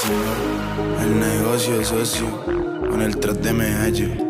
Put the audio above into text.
El negocio socio, con el 3 de medallo.